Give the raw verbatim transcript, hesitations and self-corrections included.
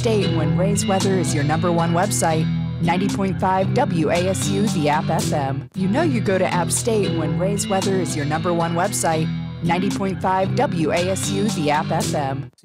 State when Ray's Weather is your number one website. ninety point five W A S U, the App F M. You know you go to App State when Ray's Weather is your number one website. ninety point five W A S U, the App F M.